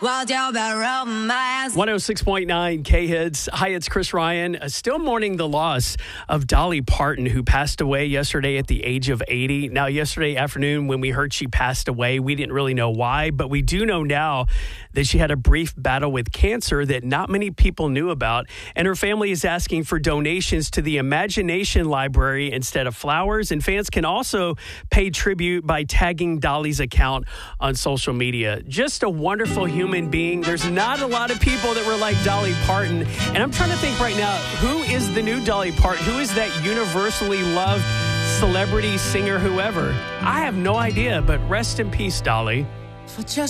106.9 K-Hits. Hi, it's Chris Ryan. Still mourning the loss of Dolly Parton, who passed away yesterday at the age of 80. Now, yesterday afternoon, when we heard she passed away, we didn't really know why, but we do know now that she had a brief battle with cancer that not many people knew about. And her family is asking for donations to the Imagination Library instead of flowers. And fans can also pay tribute by tagging Dolly's account on social media. Just a wonderful human being. There's not a lot of people that were like Dolly Parton. And I'm trying to think right now, who is the new Dolly Parton? Who is that universally loved celebrity, singer, whoever? I have no idea, but rest in peace, Dolly. For just